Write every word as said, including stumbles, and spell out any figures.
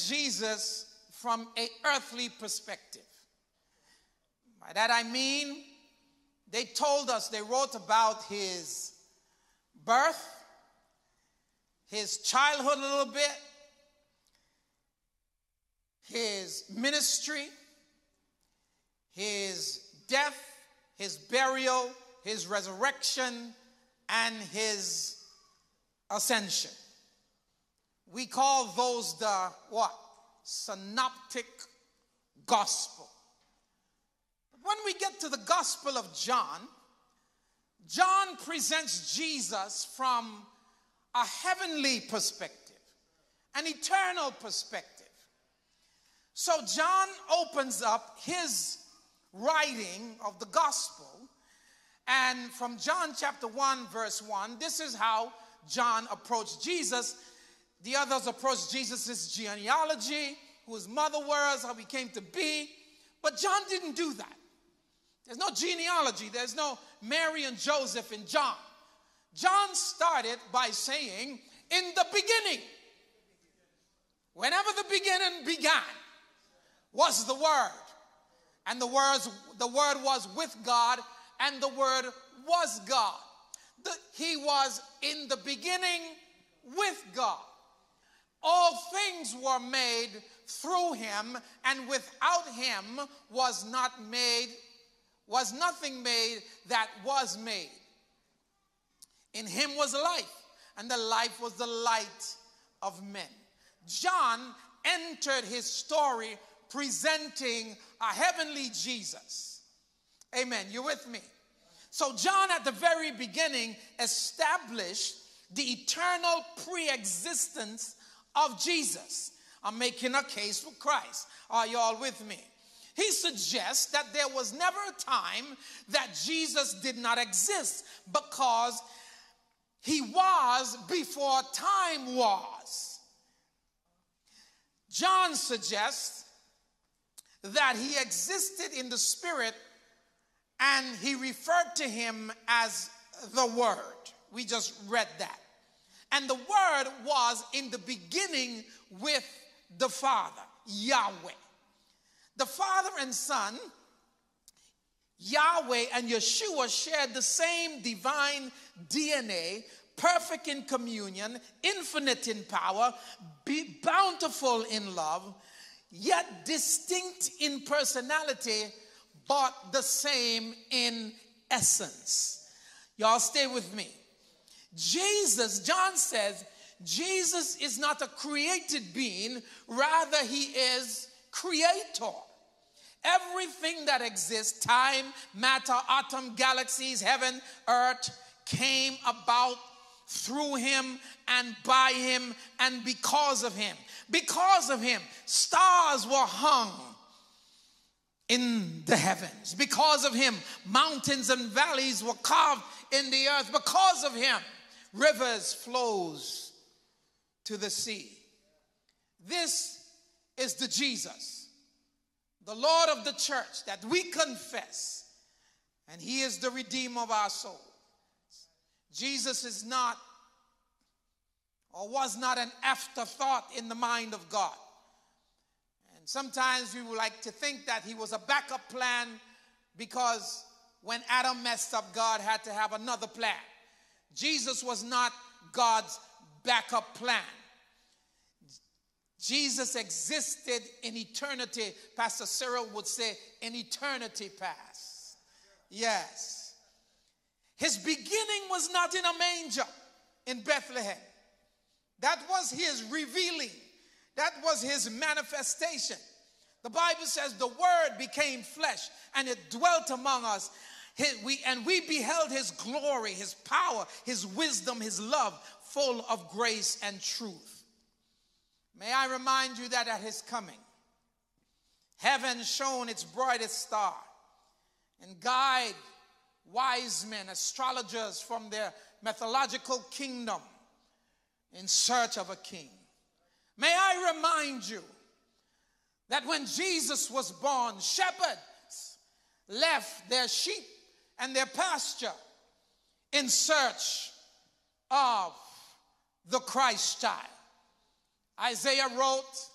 Jesus from an earthly perspective. By that I mean, they told us, they wrote about his birth, his childhood a little bit, his ministry, his death, his burial, his resurrection, and his ascension. We call those the what? Synoptic gospel. But when we get to the Gospel of John, John presents Jesus from a heavenly perspective, an eternal perspective. So John opens up his writing of the gospel, and from John chapter one verse one, this is how John approached Jesus. The others approached Jesus' genealogy, who his mother was, how he came to be. But John didn't do that. There's no genealogy. There's no Mary and Joseph in John. John started by saying, in the beginning, whenever the beginning began, was the Word. And the, words, the Word was with God, and the Word was God. The, he was in the beginning with God. All things were made through him, and without him was not made, was nothing made that was made. In him was life, and the life was the light of men. John entered his story presenting a heavenly Jesus. Amen. You with me? So John at the very beginning established the eternal pre-existence of Jesus. I'm making a case for Christ. Are you all with me? He suggests that there was never a time that Jesus did not exist, because he was before time was. John suggests that he existed in the Spirit, and he referred to him as the Word. We just read that. And the Word was in the beginning with the Father, Yahweh. The Father and Son, Yahweh and Yeshua, shared the same divine D N A, perfect in communion, infinite in power, be bountiful in love, yet distinct in personality, but the same in essence. Y'all stay with me. Jesus, John says, Jesus is not a created being, rather he is creator. Everything that exists, time, matter, atom, galaxies, heaven, earth, came about through him and by him and because of him. Because of him, stars were hung in the heavens. Because of him, mountains and valleys were carved in the earth. Because of him, rivers flows to the sea. This is the Jesus, the Lord of the church that we confess, and he is the Redeemer of our soul. Jesus is not, or was not, an afterthought in the mind of God. And sometimes we would like to think that he was a backup plan, because when Adam messed up, God had to have another plan. Jesus was not God's backup plan. Jesus existed in eternity. Pastor Cyril would say, in eternity past. Yes. His beginning was not in a manger in Bethlehem. That was his revealing. That was his manifestation. The Bible says the Word became flesh and it dwelt among us. His, we, and we beheld his glory, his power, his wisdom, his love, full of grace and truth. May I remind you that at his coming, heaven shone its brightest star, and guide wise men, astrologers from their mythological kingdom in search of a king. May I remind you that when Jesus was born, shepherds left their sheep and their pasture in search of the Christ child. Isaiah wrote